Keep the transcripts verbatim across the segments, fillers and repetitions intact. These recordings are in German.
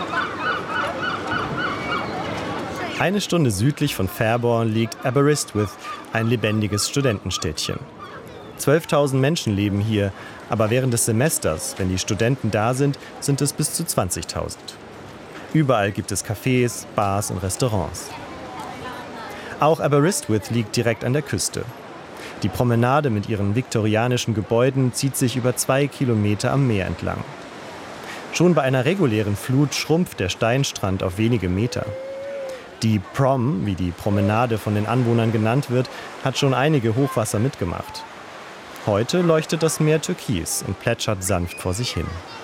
Eine Stunde südlich von Fairborn liegt Aberystwyth, ein lebendiges Studentenstädtchen. zwölftausend Menschen leben hier, aber während des Semesters, wenn die Studenten da sind, sind es bis zu zwanzigtausend. Überall gibt es Cafés, Bars und Restaurants. Auch Aberystwyth liegt direkt an der Küste. Die Promenade mit ihren viktorianischen Gebäuden zieht sich über zwei Kilometer am Meer entlang. Schon bei einer regulären Flut schrumpft der Steinstrand auf wenige Meter. Die Prom, wie die Promenade von den Anwohnern genannt wird, hat schon einige Hochwasser mitgemacht. Heute leuchtet das Meer türkis und plätschert sanft vor sich hin.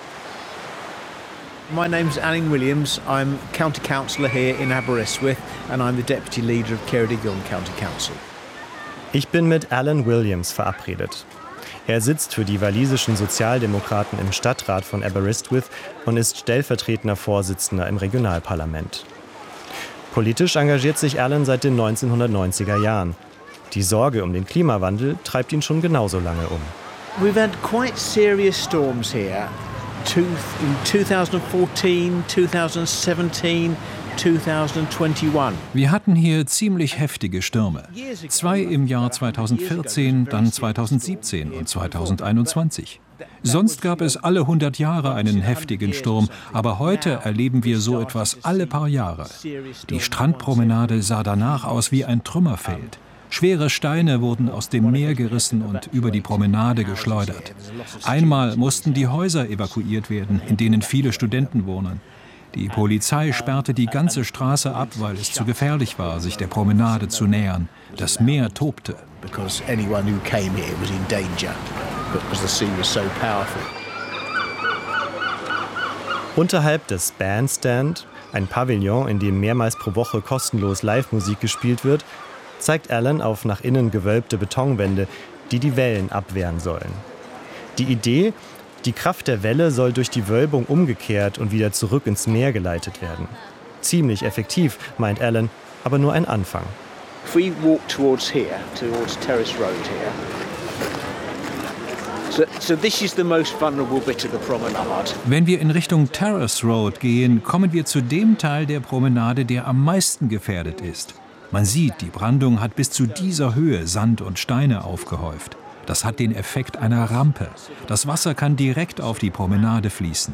My name's Alan Williams. I'm County Councillor here in Aberystwyth and I'm the Deputy Leader of Ceredigion County Council. Ich bin mit Alan Williams verabredet. Er sitzt für die walisischen Sozialdemokraten im Stadtrat von Aberystwyth und ist stellvertretender Vorsitzender im Regionalparlament. Politisch engagiert sich Alan seit den neunzehnhundertneunziger Jahren. Die Sorge um den Klimawandel treibt ihn schon genauso lange um. We've had quite serious storms here. Two, in twenty fourteen, twenty seventeen, twenty twenty-one. Wir hatten hier ziemlich heftige Stürme. Zwei im Jahr zweitausendvierzehn, dann zweitausendsiebzehn und zweitausendeinundzwanzig. Sonst gab es alle hundert Jahre einen heftigen Sturm, aber heute erleben wir so etwas alle paar Jahre. Die Strandpromenade sah danach aus wie ein Trümmerfeld. Schwere Steine wurden aus dem Meer gerissen und über die Promenade geschleudert. Einmal mussten die Häuser evakuiert werden, in denen viele Studenten wohnen. Die Polizei sperrte die ganze Straße ab, weil es zu gefährlich war, sich der Promenade zu nähern. Das Meer tobte. Unterhalb des Bandstand, ein Pavillon, in dem mehrmals pro Woche kostenlos Live-Musik gespielt wird, zeigt Alan auf nach innen gewölbte Betonwände, die die Wellen abwehren sollen. Die Idee: Die Kraft der Welle soll durch die Wölbung umgekehrt und wieder zurück ins Meer geleitet werden. Ziemlich effektiv, meint Alan, aber nur ein Anfang. If we walk towards here, towards Terrace Road here. So, so this is the most vulnerable bit of the promenade. Wenn wir in Richtung Terrace Road gehen, kommen wir zu dem Teil der Promenade, der am meisten gefährdet ist. Man sieht, die Brandung hat bis zu dieser Höhe Sand und Steine aufgehäuft. Das hat den Effekt einer Rampe. Das Wasser kann direkt auf die Promenade fließen.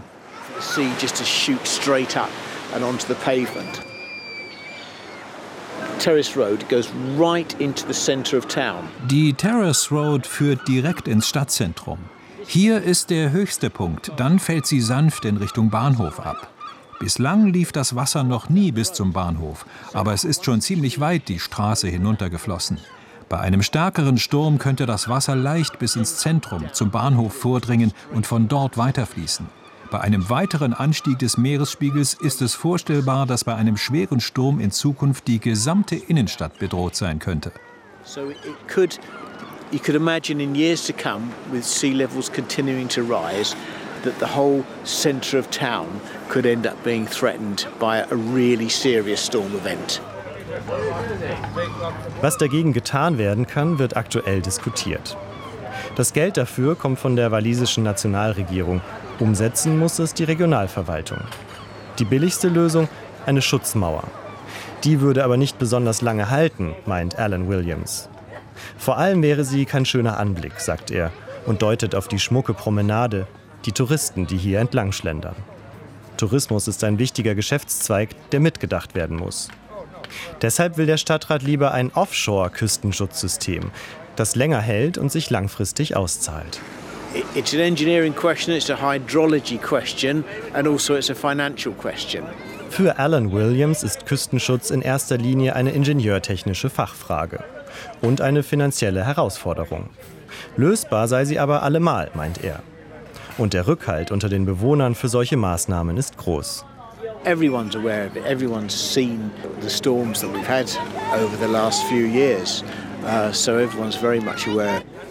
Terrace Road goes right into the center of town. Die Terrace Road führt direkt ins Stadtzentrum. Hier ist der höchste Punkt, dann fällt sie sanft in Richtung Bahnhof ab. Bislang lief das Wasser noch nie bis zum Bahnhof, aber es ist schon ziemlich weit die Straße hinuntergeflossen. Bei einem stärkeren Sturm könnte das Wasser leicht bis ins Zentrum, zum Bahnhof vordringen und von dort weiterfließen. Bei einem weiteren Anstieg des Meeresspiegels ist es vorstellbar, dass bei einem schweren Sturm in Zukunft die gesamte Innenstadt bedroht sein könnte. So it could, you could imagine in years to come, with sea levels continuing to rise, that the whole centre of town could end up being threatened by a really serious storm event. Was dagegen getan werden kann, wird aktuell diskutiert. Das Geld dafür kommt von der walisischen Nationalregierung. Umsetzen muss es die Regionalverwaltung. Die billigste Lösung: eine Schutzmauer. Die würde aber nicht besonders lange halten, meint Alan Williams. Vor allem wäre sie kein schöner Anblick, sagt er und deutet auf die schmucke Promenade, die Touristen, die hier entlang schlendern. Tourismus ist ein wichtiger Geschäftszweig, der mitgedacht werden muss. Deshalb will der Stadtrat lieber ein Offshore-Küstenschutzsystem, das länger hält und sich langfristig auszahlt. It's an engineering question, it's a hydrology question and also it's a financial question. Für Alan Williams ist Küstenschutz in erster Linie eine ingenieurtechnische Fachfrage und eine finanzielle Herausforderung. Lösbar sei sie aber allemal, meint er. Und der Rückhalt unter den Bewohnern für solche Maßnahmen ist groß. Everyone's aware of it. Everyone's seen the storms that we've had over the last few years. Uh, so everyone's very much aware.